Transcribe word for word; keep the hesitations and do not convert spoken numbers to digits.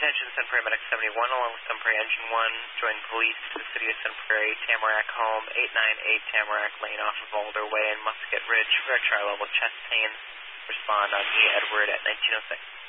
Attention, Sun Prairie Medic seventy-one, along with Sun Prairie Engine one, join police to the city of Sun Prairie, Tamarack Home, eight ninety-eight Tamarack Lane off of Alder Way in Musket Ridge for a tri-level chest pain. Respond on E. Edward at nineteen oh six.